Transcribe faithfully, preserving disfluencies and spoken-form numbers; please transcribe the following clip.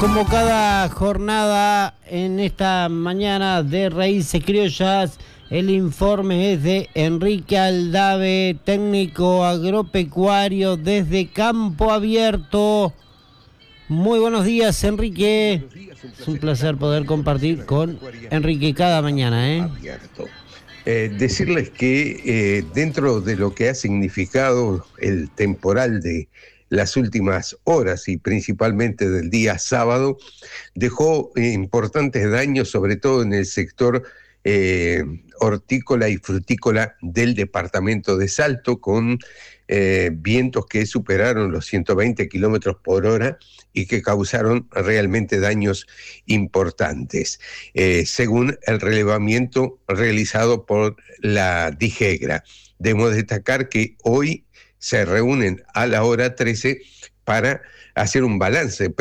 Como cada jornada en esta mañana de Raíces Criollas, el informe es de Enrique Aldave, técnico agropecuario desde Campo Abierto. Muy buenos días, Enrique. Es un placer poder compartir con Enrique cada mañana, ¿eh? Eh, decirles que eh, dentro de lo que ha significado el temporal de las últimas horas y principalmente del día sábado, dejó eh, importantes daños, sobre todo en el sector eh, hortícola y frutícola del departamento de Salto, con eh, vientos que superaron los ciento veinte kilómetros por hora y que causaron realmente daños importantes, eh, según el relevamiento realizado por la DIGEGRA. Debemos destacar que hoy se reúnen a la hora trece para hacer un balance